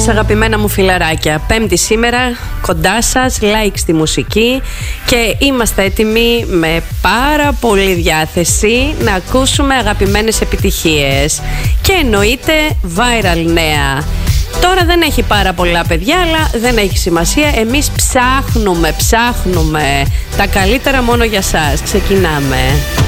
σας αγαπημένα μου φιλαράκια. Πέμπτη σήμερα, κοντά σας, like στη μουσική και είμαστε έτοιμοι με πάρα πολύ διάθεση να ακούσουμε αγαπημένες επιτυχίες και εννοείται viral νέα. Τώρα δεν έχει πάρα πολλά παιδιά, αλλά δεν έχει σημασία. Εμείς ψάχνουμε τα καλύτερα μόνο για σας. Ξεκινάμε.